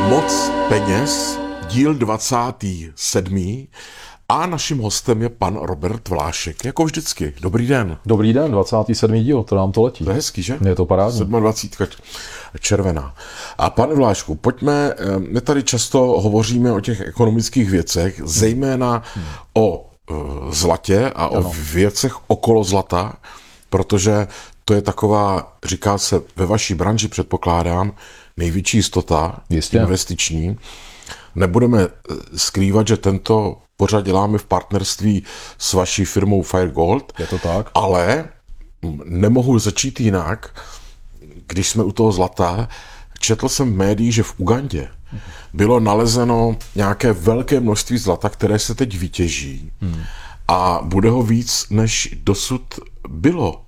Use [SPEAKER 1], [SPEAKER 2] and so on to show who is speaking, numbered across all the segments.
[SPEAKER 1] Moc peněz, díl 27. A naším hostem je pan Robert Vlášek. Jako vždycky. Dobrý den.
[SPEAKER 2] Dobrý den, 27. díl, to nám to letí.
[SPEAKER 1] To je hezký, že?
[SPEAKER 2] Je to parádní.
[SPEAKER 1] 27. červená. A pane Vlášku, pojďme, my tady často hovoříme o těch ekonomických věcech, zejména o zlatě a o věcech okolo zlata, protože to je taková, říká se ve vaší branži, předpokládám, největší jistota investiční. Nebudeme skrývat, že tento pořad děláme v partnerství s vaší firmou Fire Gold.
[SPEAKER 2] Je to tak.
[SPEAKER 1] Ale nemohu začít jinak, když jsme u toho zlata. Četl jsem v médiích, že v Ugandě bylo nalezeno nějaké velké množství zlata, které se teď vytěží. A bude ho víc, než dosud bylo.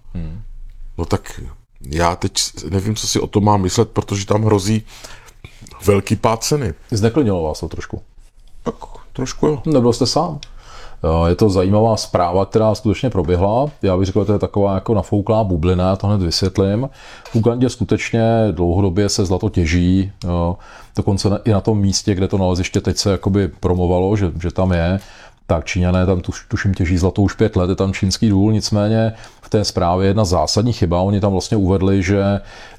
[SPEAKER 1] No tak já teď nevím, co si o tom mám myslet, protože tam hrozí velký pád ceny.
[SPEAKER 2] Zneklidnilo vás to trošku?
[SPEAKER 1] Tak trošku jo.
[SPEAKER 2] Nebyl jste sám. Je to zajímavá zpráva, která skutečně proběhla. Já bych řekl, že to je taková jako nafouklá bublina, já to hned vysvětlím. V Ugandě skutečně dlouhodobě se zlato těží, dokonce i na tom místě, kde to naleziště teď se jakoby promovalo, že tam je, tak Číňané tam tuším těží zlato už 5 let, je tam čínský důl, nicméně v té zprávě jedna zásadní chyba. Oni tam vlastně uvedli, že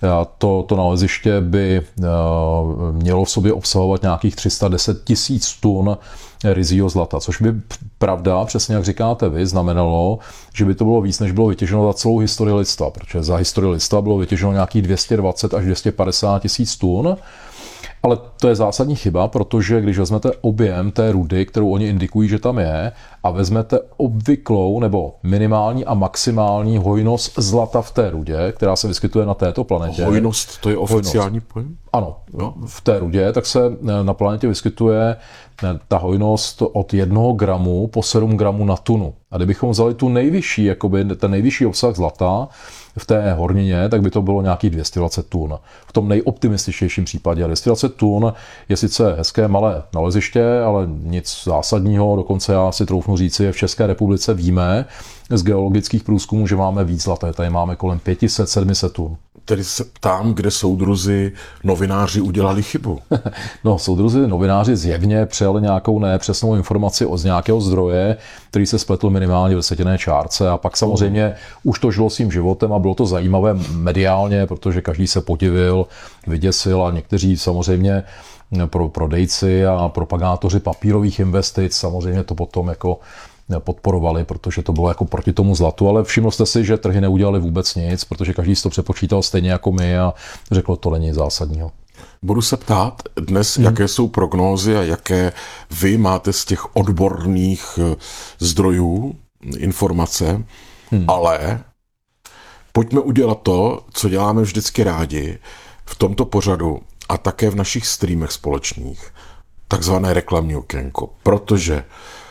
[SPEAKER 2] to naleziště by mělo v sobě obsahovat nějakých 310 000 tun ryzího zlata, což by pravda, přesně jak říkáte vy, znamenalo, že by to bylo víc, než bylo vytěženo za celou historii lidstva, protože za historii lidstva bylo vytěženo nějakých 220 až 250 000 tun. Ale to je zásadní chyba, protože když vezmete objem té rudy, kterou oni indikují, že tam je, a vezmete obvyklou nebo minimální a maximální hojnost zlata v té rudě, která se vyskytuje na této planetě.
[SPEAKER 1] Hojnost, to je oficiální pojem?
[SPEAKER 2] Ano, v té rudě, tak se na planetě vyskytuje ta hojnost od 1 gramu po 7 gramů na tunu. A kdybychom vzali tu nejvyšší, jakoby ten nejvyšší obsah zlata v té hornině, tak by to bylo nějakých 220 tun. V tom nejoptimističtějším případě. 220 tun je sice hezké malé naleziště, ale nic zásadního, dokonce já si troufnu říci, že v České republice víme z geologických průzkumů, že máme víc zlata. Tady máme kolem 500-700 tun.
[SPEAKER 1] Tedy se ptám, kde soudruzi novináři udělali chybu.
[SPEAKER 2] No, soudruzi novináři zjevně přijali nějakou nepřesnou informaci z nějakého zdroje, který se spletl minimálně v desetinné čárce, a pak samozřejmě už to žilo svým životem a bylo to zajímavé mediálně, protože každý se podivil, vyděsil, a někteří samozřejmě prodejci a propagátoři papírových investic samozřejmě to potom jako podporovali, protože to bylo jako proti tomu zlatu, ale všiml jste si, že trhy neudělali vůbec nic, protože každý si to přepočítal stejně jako my a řekl, to není zásadního.
[SPEAKER 1] Budu se ptát dnes, jaké jsou prognózy a jaké vy máte z těch odborných zdrojů informace, ale pojďme udělat to, co děláme vždycky rádi v tomto pořadu a také v našich streamech společných, takzvané reklamní okénko, protože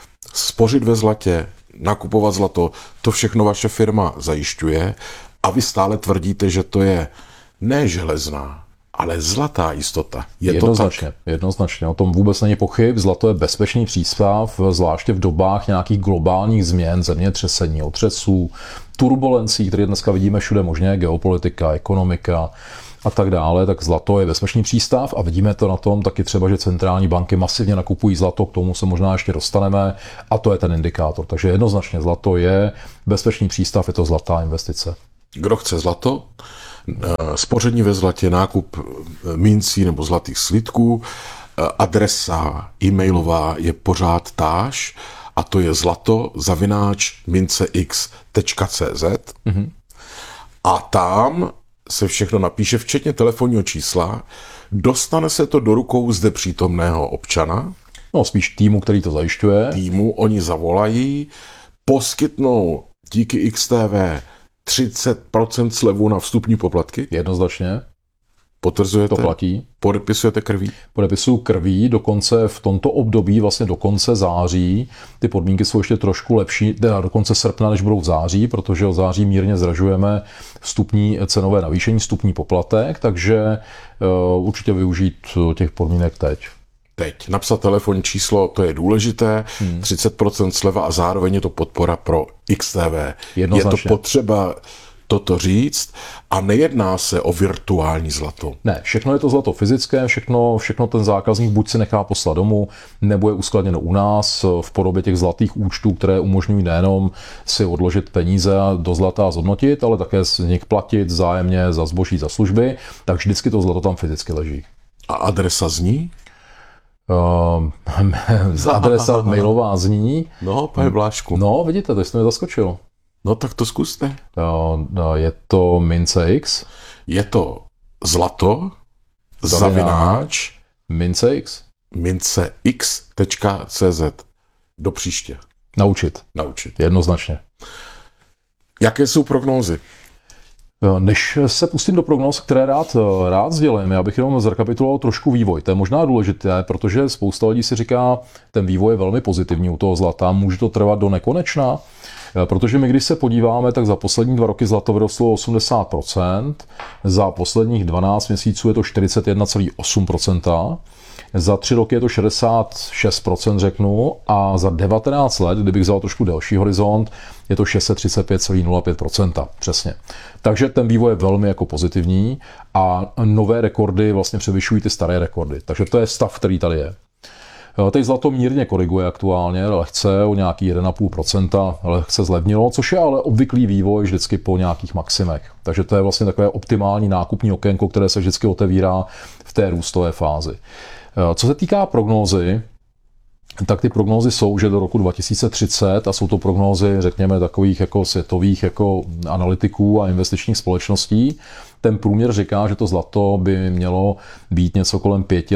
[SPEAKER 1] spořit ve zlatě, nakupovat zlato, to všechno vaše firma zajišťuje a vy stále tvrdíte, že to je ne železná, ale zlatá jistota. Je
[SPEAKER 2] jednoznačně,
[SPEAKER 1] to tak?
[SPEAKER 2] Jednoznačně, o tom vůbec není pochyb. Zlato je bezpečný přístav, zvláště v dobách nějakých globálních změn, zemětřesení, otřesů, turbulencí, které dneska vidíme všude možně, geopolitika, ekonomika a tak dále, tak zlato je bezpečný přístav a vidíme to na tom taky třeba, že centrální banky masivně nakupují zlato, k tomu se možná ještě dostaneme, a to je ten indikátor. Takže jednoznačně zlato je bezpečný přístav, je to zlatá investice.
[SPEAKER 1] Kdo chce zlato, spoření ve zlatě, nákup mincí nebo zlatých slitků, adresa e-mailová je pořád táž a to je zlato@mincex.cz a tam se všechno napíše, včetně telefonního čísla, dostane se to do rukou zde přítomného občana.
[SPEAKER 2] No, spíš týmu, který to zajišťuje.
[SPEAKER 1] Týmu, oni zavolají, poskytnou díky XTV 30% slevu na vstupní poplatky.
[SPEAKER 2] Jednoznačně.
[SPEAKER 1] Potvrzujete?
[SPEAKER 2] To platí.
[SPEAKER 1] Podepisujete krví?
[SPEAKER 2] Podepisuju krví, dokonce v tomto období, vlastně do konce září, ty podmínky jsou ještě trošku lepší, do konce srpna, než budou v září, protože od září mírně zdražujeme vstupní cenové navýšení, vstupní poplatek, takže určitě využít těch podmínek teď.
[SPEAKER 1] Teď napsat telefonní číslo, to je důležité, 30% sleva a zároveň je to podpora pro XTV. Je to potřeba toto říct a nejedná se o virtuální zlato.
[SPEAKER 2] Ne, všechno je to zlato fyzické, všechno ten zákazník buď si nechá poslat domů, nebo je uskladněno u nás v podobě těch zlatých účtů, které umožňují nejenom si odložit peníze do zlata a zhodnotit, ale také z nich platit vzájemně za zboží, za služby, tak vždycky to zlato tam fyzicky leží.
[SPEAKER 1] A adresa zní?
[SPEAKER 2] Adresa mailová zní.
[SPEAKER 1] No, pane Blášku.
[SPEAKER 2] No, vidíte, to jste mě zaskočil.
[SPEAKER 1] No, tak to zkuste.
[SPEAKER 2] Je to Mincex.
[SPEAKER 1] Je to zlato, zavináč,
[SPEAKER 2] Mincex.
[SPEAKER 1] mincex.cz. Do příště.
[SPEAKER 2] Naučit. Jednoznačně.
[SPEAKER 1] Jaké jsou prognózy?
[SPEAKER 2] Než se pustím do prognóz, které rád sdělím, já bych jenom zrekapituloval trošku vývoj. To je možná důležité, protože spousta lidí si říká, ten vývoj je velmi pozitivní u toho zlata, může to trvat do nekonečna, protože my, když se podíváme, tak za poslední 2 roky zlato vyrostlo 80%, za posledních 12 měsíců je to 41,8%, za 3 roky je to 66%, řeknu, a za 19 let, kdybych vzal trošku delší horizont, je to 635,05%, přesně. Takže ten vývoj je velmi jako pozitivní a nové rekordy vlastně převyšují ty staré rekordy. Takže to je stav, který tady je. Teď zlato mírně koriguje aktuálně, lehce o nějaký 1,5%, lehce zlevnilo, což je ale obvyklý vývoj vždycky po nějakých maximech. Takže to je vlastně takové optimální nákupní okénko, které se vždycky otevírá v té růstové fázi. Co se týká prognózy, tak ty prognózy jsou, že do roku 2030, a jsou to prognózy, řekněme, takových jako světových jako analytiků a investičních společností, ten průměr říká, že to zlato by mělo být něco kolem 5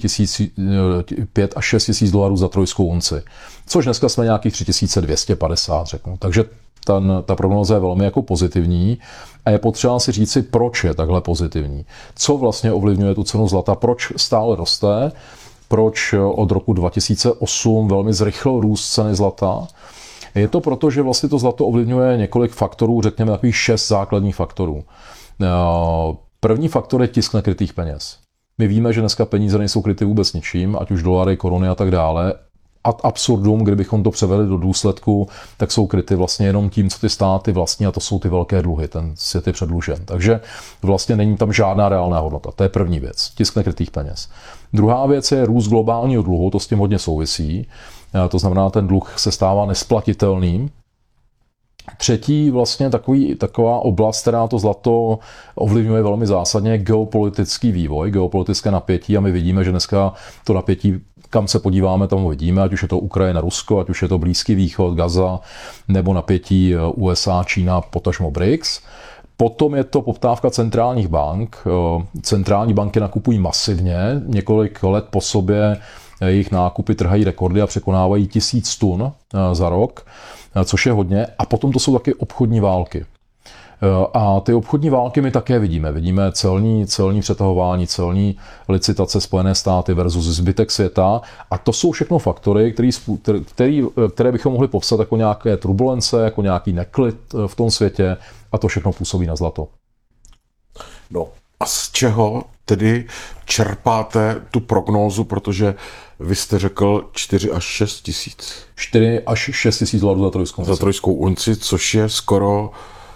[SPEAKER 2] až 6 tisíc dolarů za trojskou unci. Což dneska jsme nějakých 3250, řeknu. Takže ta prognóza je velmi jako pozitivní a je potřeba si říci, proč je takhle pozitivní. Co vlastně ovlivňuje tu cenu zlata, proč stále roste, proč od roku 2008 velmi zrychlil růst ceny zlata. Je to proto, že vlastně to zlato ovlivňuje několik faktorů, řekněme takových 6 základních faktorů. První faktor je tisk nekrytých peněz. My víme, že dneska peníze nejsou kryty vůbec ničím, ať už dolary, koruny a tak dále. Ad absurdum, kdybychom to převedli do důsledku, tak jsou kryty vlastně jenom tím, co ty státy vlastní, a to jsou ty velké dluhy, ten svět je předlužen. Takže vlastně není tam žádná reálná hodnota. To je první věc, tisk nekrytých peněz. Druhá věc je růst globálního dluhu, to s tím hodně souvisí. To znamená, ten dluh se stává nesplatitelným. Třetí vlastně taková oblast, která to zlato ovlivňuje velmi zásadně, je geopolitický vývoj, geopolitické napětí, a my vidíme, že dneska to napětí, kam se podíváme, tam ho vidíme, ať už je to Ukrajina, Rusko, ať už je to Blízký východ, Gaza, nebo napětí USA, Čína, potažmo BRICS. Potom je to poptávka centrálních bank. Centrální banky nakupují masivně, několik let po sobě jejich nákupy trhají rekordy a překonávají 1000 tun za rok, což je hodně. A potom to jsou taky obchodní války. A ty obchodní války my také vidíme. Vidíme celní přetahování, celní licitace Spojené státy versus zbytek světa. A to jsou všechno faktory, které bychom mohli popsat jako nějaké turbulence, jako nějaký neklid v tom světě, a to všechno působí na zlato.
[SPEAKER 1] No a z čeho tedy čerpáte tu prognózu, protože vy jste řekl 4 až 6 tisíc.
[SPEAKER 2] 4 až 6 tisíc dolarů za trojskou unci.
[SPEAKER 1] Za trojskou unci, což je skoro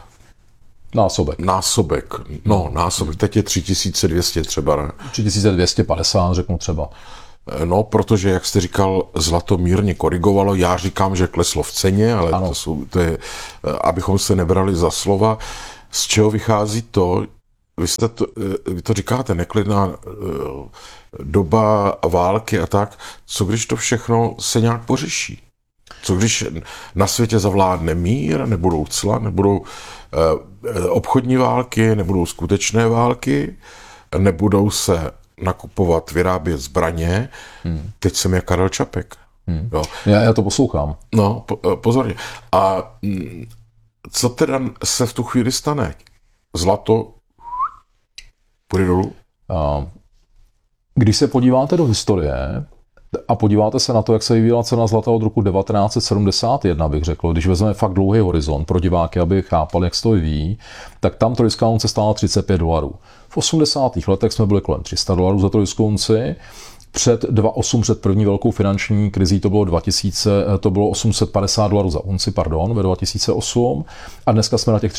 [SPEAKER 1] násobek. No, násobek. Teď je 3200 třeba, ne?
[SPEAKER 2] 3250, řeknu třeba.
[SPEAKER 1] No, protože, jak jste říkal, zlato mírně korigovalo. Já říkám, že kleslo v ceně, ale to je, abychom se nebrali za slova. Z čeho vychází to, vy to říkáte, neklidná doba války a tak, co když to všechno se nějak pořeší? Co když na světě zavládne mír, nebudou cla, nebudou obchodní války, nebudou skutečné války, nebudou se nakupovat, vyrábět zbraně. Teď jsem jak Karel Čapek. Jo.
[SPEAKER 2] Já to poslouchám.
[SPEAKER 1] No, pozorně. A co teda se v tu chvíli stane? Zlato půjde dolů?
[SPEAKER 2] Když se podíváte do historie a podíváte se na to, jak se vyvíjela cena zlata od roku 1971, bych řekl, když vezmeme fakt dlouhý horizont pro diváky, aby chápali, jak se to vyvíjí, tak tam trojská unce stála $35. V 80. letech jsme byli kolem $300 za trojskou unci před 2008, před první velkou finanční krizí, to bylo $850 za unci, ve 2008, a dneska jsme na těch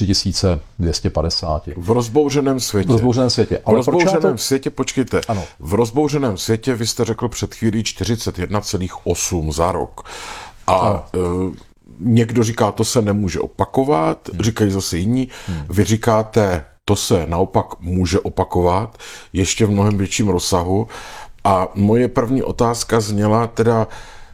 [SPEAKER 2] 3250.
[SPEAKER 1] V rozbouřeném světě.
[SPEAKER 2] V rozbouřeném světě.
[SPEAKER 1] V rozbouřeném světě, počkejte,
[SPEAKER 2] ano.
[SPEAKER 1] V rozbouřeném světě vy jste řekl před chvílí 41,8 za rok. A někdo říká, to se nemůže opakovat, říkají zase jiní. Vy říkáte, to se naopak může opakovat, ještě v mnohem větším rozsahu. A moje první otázka zněla teda,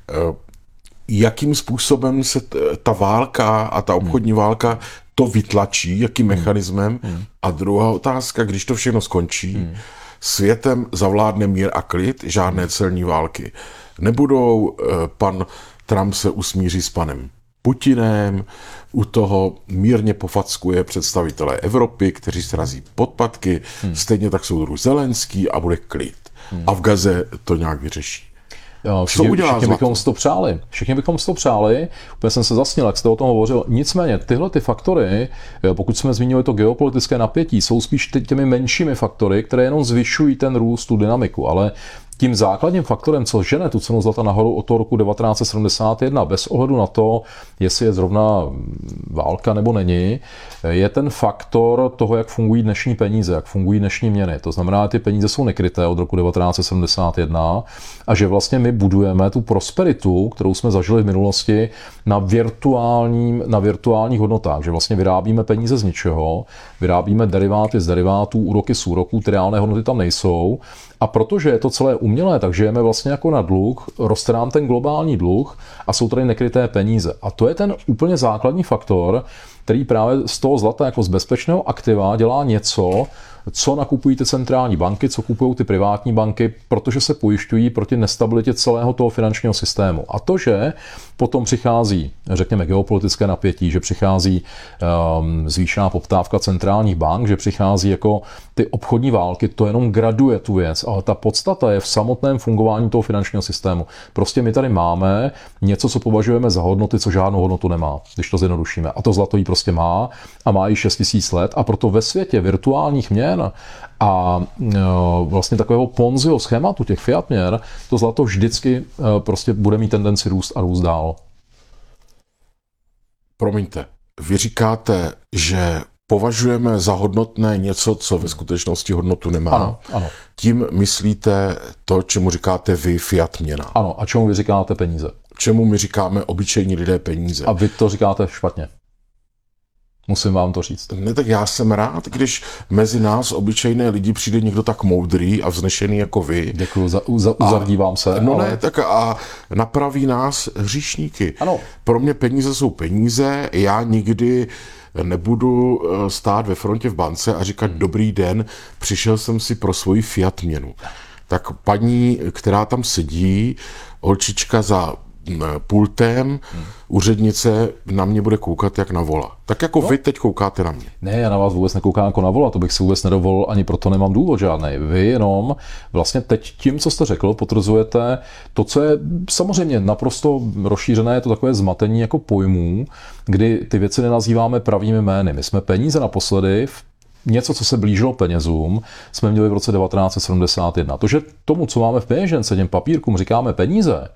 [SPEAKER 1] jakým způsobem se ta válka a ta obchodní válka to vytlačí, jakým mechanismem. A druhá otázka, když to všechno skončí, světem zavládne mír a klid, žádné celní války. Nebudou, pan Trump se usmíří s panem Putinem, u toho mírně pofackuje představitelé Evropy, kteří srazí podpatky, stejně tak soudruh Zelenský a bude klid. A v Gaze to nějak vyřeší.
[SPEAKER 2] Všichni bychom si to přáli. Úplně jsem se zasnil, jak jste o tom hovořil. Nicméně tyhle ty faktory, pokud jsme zmínili to geopolitické napětí, jsou spíš těmi menšími faktory, které jenom zvyšují ten růst, tu dynamiku, ale tím základním faktorem, co žene tu cenu zlata nahoru od toho roku 1971, bez ohledu na to, jestli je zrovna válka nebo není, je ten faktor toho, jak fungují dnešní peníze, jak fungují dnešní měny. To znamená, že ty peníze jsou nekryté od roku 1971 a že vlastně my budujeme tu prosperitu, kterou jsme zažili v minulosti, na virtuálních hodnotách, že vlastně vyrábíme peníze z ničeho, vyrábíme deriváty z derivátů, úroky z úroků, ty reálné hodnoty tam nejsou. A protože je to celé umělé, tak žijeme vlastně jako na dluh, roste nám ten globální dluh a jsou tady nekryté peníze. A to je ten úplně základní faktor, který právě z toho zlata jako z bezpečného aktiva dělá něco, co nakupují ty centrální banky, co kupují ty privátní banky, protože se pojišťují proti nestabilitě celého toho finančního systému. A to, že potom přichází, řekněme, geopolitické napětí, že přichází zvýšená poptávka centrálních bank, že přichází jako ty obchodní války, to jenom graduje tu věc, ale ta podstata je v samotném fungování toho finančního systému. Prostě my tady máme něco, co považujeme za hodnoty, co žádnou hodnotu nemá, když to zjednodušíme. A to zlato jí prostě má a má ji 6000 let a proto ve světě virtuálních měn a vlastně takového Ponziho schématu těch fiat měn, to zlato vždycky prostě bude mít tendenci růst a růst dál.
[SPEAKER 1] Promiňte, vy říkáte, že považujeme za hodnotné něco, co ve skutečnosti hodnotu nemá.
[SPEAKER 2] Ano.
[SPEAKER 1] Tím myslíte to, čemu říkáte vy fiat měna.
[SPEAKER 2] Ano, a čemu vy říkáte peníze.
[SPEAKER 1] Čemu my říkáme obyčejní lidé peníze.
[SPEAKER 2] A vy to říkáte špatně. Musím vám to říct.
[SPEAKER 1] Ne, tak já jsem rád, když mezi nás obyčejné lidi přijde někdo tak moudrý a vznešený jako vy.
[SPEAKER 2] Děkuju, uzavdívám se.
[SPEAKER 1] No ale... ne, tak a napraví nás hříšníky.
[SPEAKER 2] Ano.
[SPEAKER 1] Pro mě peníze jsou peníze, já nikdy nebudu stát ve frontě v bance a říkat dobrý den, přišel jsem si pro svoji fiat měnu. Tak paní, která tam sedí, holčička za pultem, úřednice na mě bude koukat jak na vola. Tak jako vy teď koukáte na mě.
[SPEAKER 2] Ne, já na vás vůbec nekoukám jako na vola, to bych si vůbec nedovolil, ani proto nemám důvod žádný. Vy jenom vlastně teď tím, co jste řekl, potvrzujete to, co je samozřejmě naprosto rozšířené, je to takové zmatení jako pojmů, kdy ty věci nenazýváme pravými jmény. My jsme peníze naposledy něco, co se blížilo penězům, jsme měli v roce 1971. To, že tomu, co máme v peněžence, těm papírkům říkáme peníze,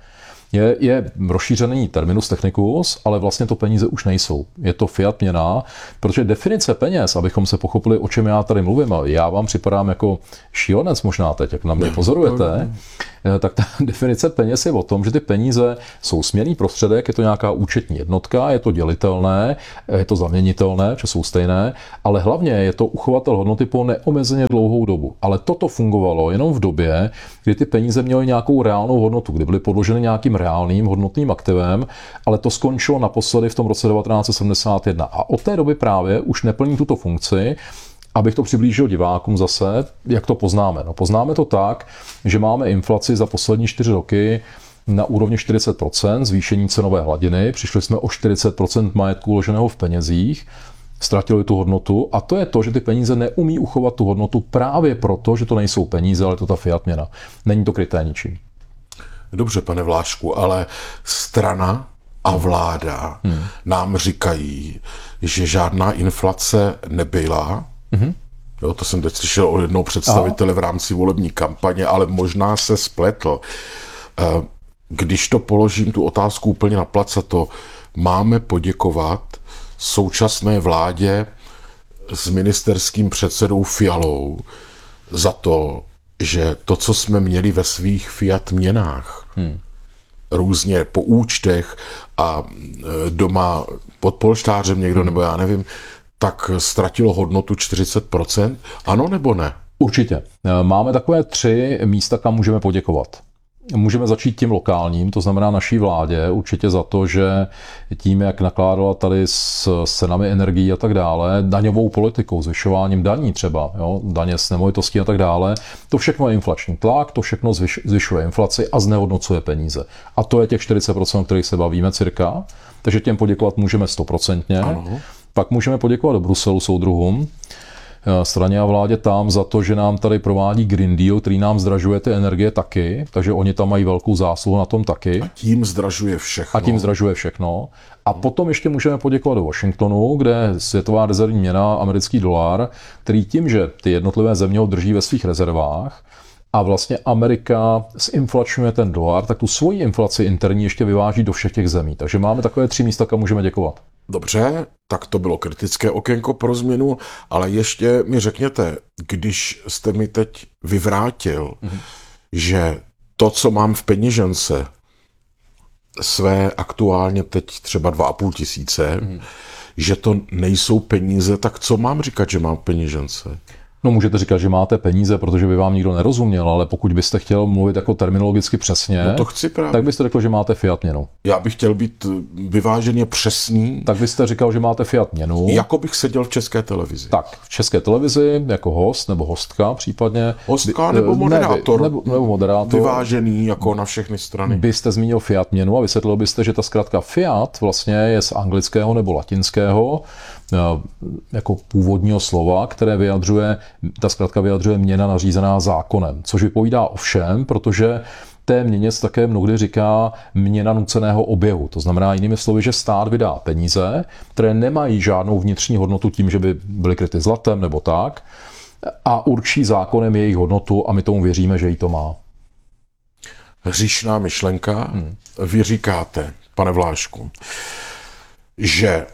[SPEAKER 2] je rozšířený terminus technicus, ale vlastně to peníze už nejsou. Je to fiat měna, protože definice peněz, abychom se pochopili, o čem já tady mluvím, a já vám připadám jako šílenec možná teď, jak na mě pozorujete, tak ta definice peněz je o tom, že ty peníze jsou směnný prostředek, je to nějaká účetní jednotka, je to dělitelné, je to zaměnitelné, že jsou stejné, ale hlavně je to uchovatel hodnoty po neomezeně dlouhou dobu. Ale toto fungovalo jenom v době, kdy ty peníze měly nějakou reálnou hodnotu, kdy byly podloženy nějakým reálným hodnotným aktivem, ale to skončilo naposledy v tom roce 1971. A od té doby právě už neplní tuto funkci. Abych to přiblížil divákům zase, jak to poznáme? No, poznáme to tak, že máme inflaci za poslední 4 roky na úrovni 40%, zvýšení cenové hladiny, přišli jsme o 40% majetku uloženého v penězích, ztratili tu hodnotu a to je to, že ty peníze neumí uchovat tu hodnotu právě proto, že to nejsou peníze, ale to ta fiat měna. Není to kryté ničím.
[SPEAKER 1] Dobře, pane Vlášku, ale strana a vláda nám říkají, že žádná inflace nebyla. Jo, to jsem teď slyšel od jednoho představitele v rámci volební kampaně, ale možná se spletl. Když to položím, tu otázku úplně na placato, máme poděkovat současné vládě s ministerským předsedou Fialou za to, že to, co jsme měli ve svých fiat měnách, různě po účtech a doma pod polštářem někdo, nebo já nevím, tak ztratilo hodnotu 40%? Ano nebo ne?
[SPEAKER 2] Určitě. Máme takové 3 místa, kam můžeme poděkovat. Můžeme začít tím lokálním, to znamená naší vládě, určitě za to, že tím, jak nakládala tady s cenami energií a tak dále, daňovou politikou, zvyšováním daní třeba, jo, daně z nemovitostí a tak dále, to všechno je inflační tlak, to všechno zvyšuje inflaci a znehodnocuje peníze. A to je těch 40%, o kterých se bavíme cirka, takže těm poděkovat můžeme 100%.
[SPEAKER 1] Ano.
[SPEAKER 2] Pak můžeme poděkovat do Bruselu soudruhům, straně a vládě tam za to, že nám tady provádí Green Deal, který nám zdražuje ty energie taky, takže oni tam mají velkou zásluhu na tom taky.
[SPEAKER 1] A tím zdražuje všechno.
[SPEAKER 2] A potom ještě můžeme poděkovat do Washingtonu, kde světová rezervní měna, americký dolar, který tím, že ty jednotlivé země ho drží ve svých rezervách a vlastně Amerika zinflačňuje ten dolar, tak tu svoji inflaci interní ještě vyváží do všech těch zemí. Takže máme takové 3 místa, kam můžeme děkovat.
[SPEAKER 1] Dobře, tak to bylo kritické okénko pro změnu, ale ještě mi řekněte, když jste mi teď vyvrátil, že to, co mám v peněžence, své aktuálně teď třeba 2,5 tisíce, že to nejsou peníze, tak co mám říkat, že mám v peněžence?
[SPEAKER 2] No můžete říkat, že máte peníze, protože by vám nikdo nerozuměl, ale pokud byste chtěl mluvit jako terminologicky přesně,
[SPEAKER 1] No to chci právě.
[SPEAKER 2] tak byste řekl, že máte fiat měnu.
[SPEAKER 1] Já bych chtěl být vyváženě přesný.
[SPEAKER 2] Tak byste říkal, že máte fiat měnu.
[SPEAKER 1] Jako bych seděl v České televizi.
[SPEAKER 2] Tak, v České televizi jako host nebo hostka případně.
[SPEAKER 1] Hostka nebo moderátor.
[SPEAKER 2] Nebo moderátor.
[SPEAKER 1] Vyvážený jako na všechny strany.
[SPEAKER 2] Byste zmínil fiat měnu a vysvětlil byste, že ta zkratka fiat vlastně je z anglického nebo latinského jako původního slova, které vyjadřuje, ta zkratka vyjadřuje měna nařízená zákonem, což vypovídá o všem, protože té měně se také mnohdy říká měna nuceného oběhu. To znamená jinými slovy, že stát vydá peníze, které nemají žádnou vnitřní hodnotu tím, že by byly kryty zlatem nebo tak, a určí zákonem jejich hodnotu a my tomu věříme, že jí to má.
[SPEAKER 1] Hříšná myšlenka. Vy říkáte, pane Vlášku, že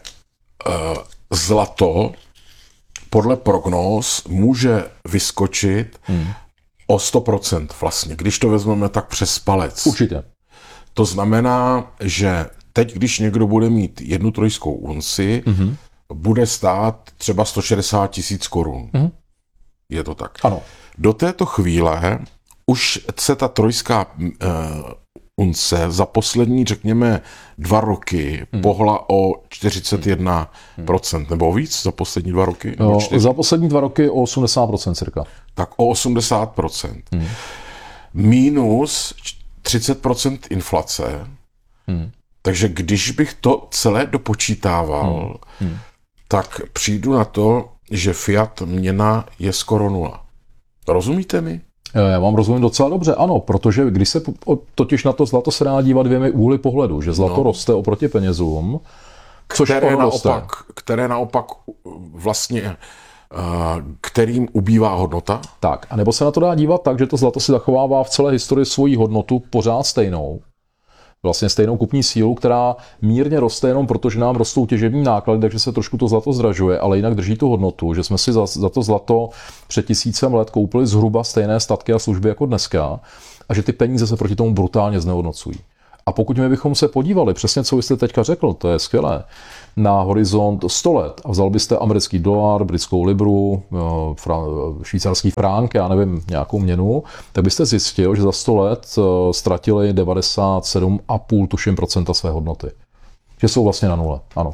[SPEAKER 1] zlato podle prognóz může vyskočit o 100% vlastně, když to vezmeme tak přes palec.
[SPEAKER 2] Určitě.
[SPEAKER 1] To znamená, že teď, když někdo bude mít 1 trojskou unci, bude stát třeba 160 000 korun. Je to tak?
[SPEAKER 2] Ano.
[SPEAKER 1] Do této chvíle už se ta trojská unce za poslední, řekněme, 2 roky pohla o 41%, nebo víc za poslední 2 roky?
[SPEAKER 2] No, za poslední 2 roky o 80% cirka.
[SPEAKER 1] Tak o 80%. Minus 30% inflace. Takže když bych to celé dopočítával, tak přijdu na to, že fiat měna je skoro 0. Rozumíte mi?
[SPEAKER 2] Já vám rozumím docela dobře, ano, protože když se totiž na to zlato se dá dívat 2 úhly pohledu, že zlato roste oproti penězům, což
[SPEAKER 1] které naopak vlastně kterým ubývá hodnota.
[SPEAKER 2] Tak, a nebo se na to dá dívat tak, že to zlato si zachovává v celé historii svoji hodnotu pořád stejnou. Vlastně stejnou kupní sílu, která mírně roste jenom proto, že nám rostou těžební náklady, takže se trošku to zlato zdražuje, ale jinak drží tu hodnotu, že jsme si za to zlato před 1000 let koupili zhruba stejné statky a služby jako dneska a že ty peníze se proti tomu brutálně znehodnocují. A pokud my bychom se podívali, přesně co jste teďka řekl, to je skvělé, na horizont 100 let a vzal byste americký dolar, britskou libru, švýcarský frank, já nevím, nějakou měnu, tak byste zjistil, že za 100 let ztratili 97,5 tuším procenta své hodnoty. Že jsou vlastně na 0, ano.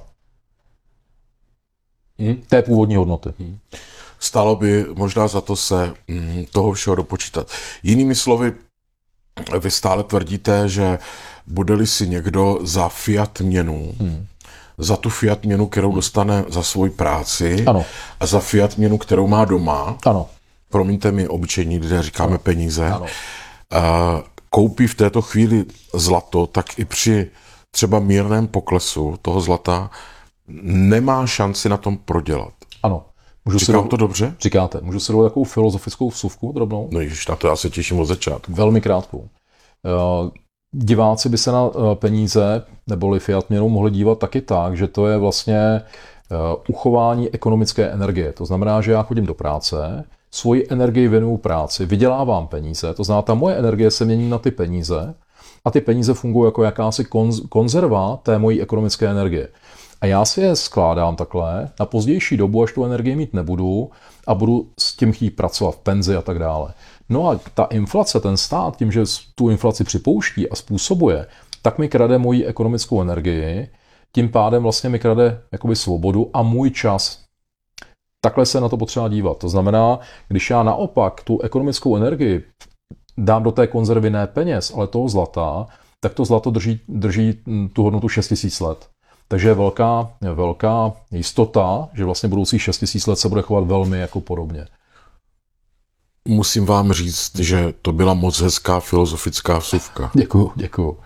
[SPEAKER 2] Té původní hodnoty.
[SPEAKER 1] Stalo by možná za to se toho všeho dopočítat. Jinými slovy, vy stále tvrdíte, že bude-li si někdo za fiat měnu, za tu fiat měnu, kterou dostane za svoji práci,
[SPEAKER 2] ano,
[SPEAKER 1] a za fiat měnu, kterou má doma,
[SPEAKER 2] ano,
[SPEAKER 1] promiňte mi, obyčejní lidé říkáme
[SPEAKER 2] ano,
[SPEAKER 1] peníze,
[SPEAKER 2] ano,
[SPEAKER 1] koupí v této chvíli zlato, tak i při třeba mírném poklesu toho zlata nemá šanci na tom prodělat.
[SPEAKER 2] ano.
[SPEAKER 1] Říkám to dobře?
[SPEAKER 2] Říkáte. Můžu si dovolit takovou filozofickou vsuvku drobnou?
[SPEAKER 1] No již na to já se těším od začátku.
[SPEAKER 2] Velmi krátkou. Diváci by se na peníze neboli fiat měnou mohli dívat taky tak, že to je vlastně uchování ekonomické energie. To znamená, že já chodím do práce, svoji energii věnuju práci, vydělávám peníze, to znamená, ta moje energie se mění na ty peníze a ty peníze fungují jako jakási konzerva té mojí ekonomické energie. A já si je skládám takhle na pozdější dobu, až tu energii mít nebudu a budu s tím chtít pracovat v penzi a tak dále. No a ta inflace, ten stát, tím, že tu inflaci připouští a způsobuje, tak mi krade moji ekonomickou energii, tím pádem vlastně mi krade jakoby svobodu a můj čas. Takhle se na to potřeba dívat. To znamená, když já naopak tu ekonomickou energii dám do té konzervy ne peněz, ale toho zlata, tak to zlato drží tu hodnotu 6000 let. Takže je velká jistota, že vlastně budoucích 6000 let se bude chovat velmi jako podobně.
[SPEAKER 1] Musím vám říct, že to byla moc hezká filozofická vsuvka.
[SPEAKER 2] Děkuju.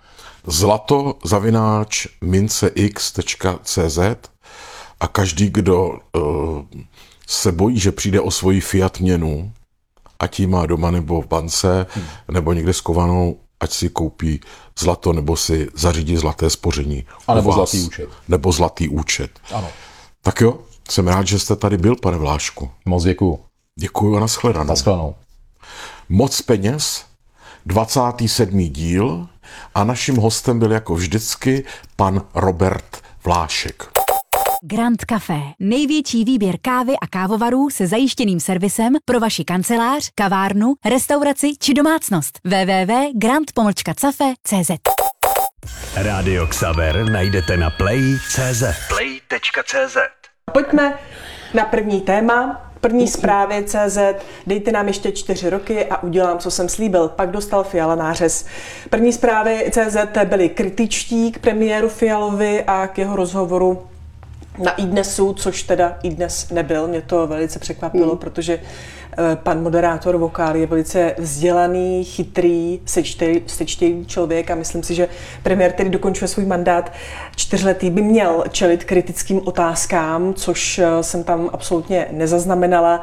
[SPEAKER 1] zlato@mincex.cz a každý, kdo se bojí, že přijde o svoji fiat měnu, ať ji má doma nebo v bance, nebo někde skovanou, ať si koupí zlato, nebo si zařídí zlaté spoření.
[SPEAKER 2] A nebo zlatý účet.
[SPEAKER 1] Nebo zlatý účet.
[SPEAKER 2] Ano.
[SPEAKER 1] Tak jo, jsem rád, že jste tady byl, pane Vlášku.
[SPEAKER 2] Moc děkuju.
[SPEAKER 1] Děkuju a nashledanou.
[SPEAKER 2] Nashledanou.
[SPEAKER 1] Moc peněz, 27. díl a naším hostem byl jako vždycky pan Robert Vlášek.
[SPEAKER 3] Grand Café. Největší výběr kávy a kávovarů se zajištěným servisem pro vaši kancelář, kavárnu, restauraci či domácnost. www.grand-cafe.cz
[SPEAKER 4] Rádio Xaver najdete na play.cz. Play.cz.
[SPEAKER 5] Pojďme na první téma. První zprávy CZ, dejte nám ještě 4 roky a udělám, co jsem slíbil. Pak dostal Fiala nářez. První zprávy CZ byly kritičtí k premiéru Fialovi a k jeho rozhovoru na iDnesu, což teda iDnes nebyl. Mě to velice překvapilo, protože pan moderátor Vokál je velice vzdělaný, chytrý, sečtělý člověk a myslím si, že premiér, který dokončuje svůj mandát 4letý, by měl čelit kritickým otázkám, což jsem tam absolutně nezaznamenala.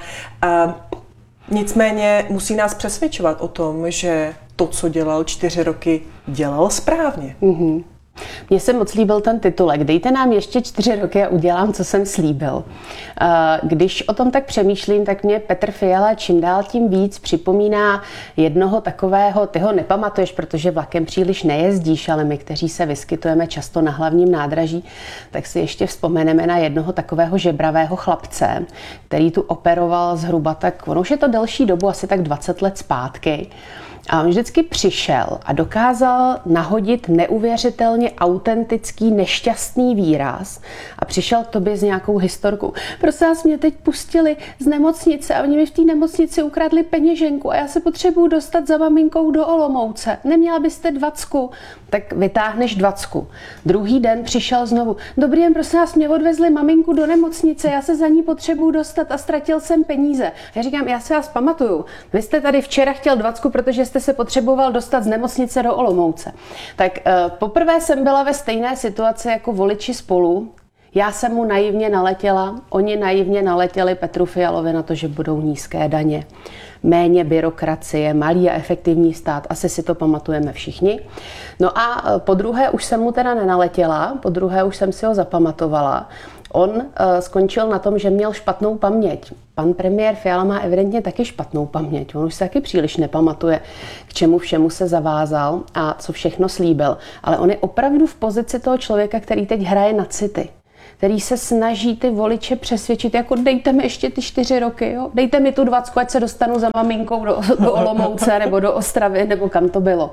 [SPEAKER 5] Nicméně musí nás přesvědčovat o tom, že to, co dělal 4 roky, dělal správně.
[SPEAKER 6] Mm-hmm. Mně se moc líbil ten titulek. Dejte nám ještě 4 roky a udělám, co jsem slíbil. Když o tom tak přemýšlím, tak mě Petr Fiala čím dál tím víc připomíná jednoho takového, ty ho nepamatuješ, protože vlakem příliš nejezdíš, ale my, kteří se vyskytujeme často na hlavním nádraží, tak si ještě vzpomeneme na jednoho takového žebravého chlapce, který tu operoval zhruba tak, ono už je to delší dobu, asi tak 20 let zpátky. A on vždycky přišel a dokázal nahodit neuvěřitelně autentický, nešťastný výraz a přišel k tobě s nějakou historkou. Prosím vás, mě teď pustili z nemocnice a oni mi v té nemocnici ukradli peněženku a já se potřebuju dostat za maminkou do Olomouce. Neměla byste 20? Tak vytáhneš 20. Druhý den přišel znovu. Dobrý den, prosím vás, mě odvezli maminku do nemocnice, já se za ní potřebuju dostat a ztratil jsem peníze. Já říkám, já se vás pamatuju. Vy jste tady včera chtěl 20, protože jste se potřeboval dostat z nemocnice do Olomouce. Tak poprvé jsem byla ve stejné situaci jako voliči Spolu. Já jsem mu naivně naletěla, oni naivně naletěli Petru Fialovi na to, že budou nízké daně, méně byrokracie, malý a efektivní stát, asi si to pamatujeme všichni. No a po druhé už jsem mu teda nenaletěla, po druhé už jsem si ho zapamatovala. On skončil na tom, že měl špatnou paměť. Pan premiér Fiala má evidentně taky špatnou paměť. On už se taky příliš nepamatuje, k čemu všemu se zavázal a co všechno slíbil. Ale on je opravdu v pozici toho člověka, který teď hraje na city, který se snaží ty voliče přesvědčit, jako dejte mi ještě ty 4 roky, jo? Dejte mi tu 20, ať se dostanu za maminkou do Olomouce nebo do Ostravy, nebo kam to bylo.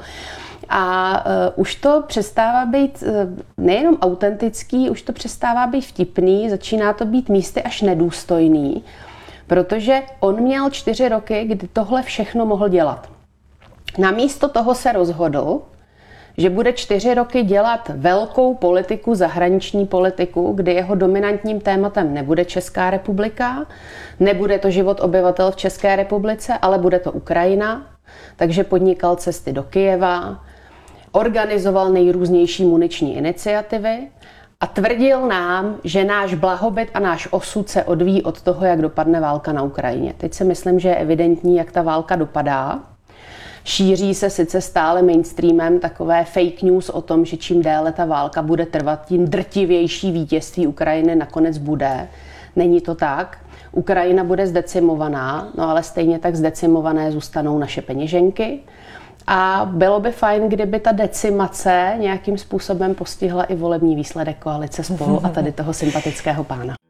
[SPEAKER 6] A už to přestává být nejenom autentický, už to přestává být vtipný, začíná to být místy až nedůstojný, protože on měl 4 roky, kdy tohle všechno mohl dělat. Namísto toho se rozhodl, že bude 4 roky dělat velkou politiku, zahraniční politiku, kdy jeho dominantním tématem nebude Česká republika, nebude to život obyvatel v České republice, ale bude to Ukrajina, takže podnikal cesty do Kyjeva, organizoval nejrůznější muniční iniciativy a tvrdil nám, že náš blahobyt a náš osud se odvíjí od toho, jak dopadne válka na Ukrajině. Teď si myslím, že je evidentní, jak ta válka dopadá. Šíří se sice stále mainstreamem takové fake news o tom, že čím déle ta válka bude trvat, tím drtivější vítězství Ukrajiny nakonec bude. Není to tak. Ukrajina bude zdecimovaná, no ale stejně tak zdecimované zůstanou naše peněženky. A bylo by fajn, kdyby ta decimace nějakým způsobem postihla i volební výsledek koalice Spolu a tady toho sympatického pána.